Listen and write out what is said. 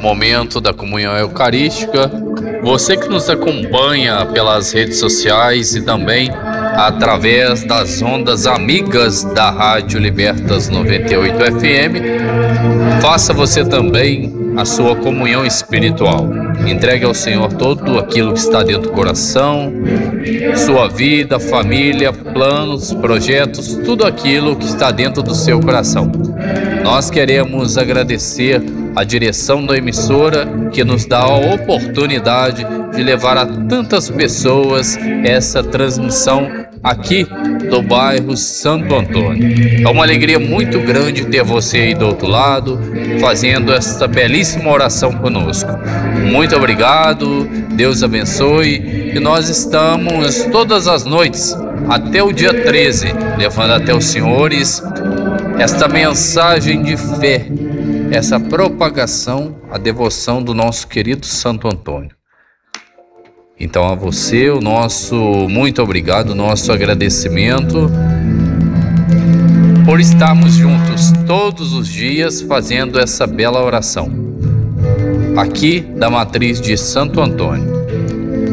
momento da comunhão eucarística. Você que nos acompanha pelas redes sociais e também através das ondas amigas da Rádio Libertas 98 FM, faça você também a sua comunhão espiritual. Entregue ao Senhor tudo aquilo que está dentro do coração, sua vida, família, planos, projetos, tudo aquilo que está dentro do seu coração. Nós queremos agradecer a direção da emissora que nos dá a oportunidade de levar a tantas pessoas essa transmissão aqui do bairro Santo Antônio. É uma alegria muito grande ter você aí do outro lado, fazendo esta belíssima oração conosco. Muito obrigado, Deus abençoe, e nós estamos todas as noites, até o dia 13, levando até os senhores esta mensagem de fé, essa propagação, a devoção do nosso querido Santo Antônio. Então a você o nosso muito obrigado, o nosso agradecimento por estarmos juntos todos os dias fazendo essa bela oração aqui da matriz de Santo Antônio.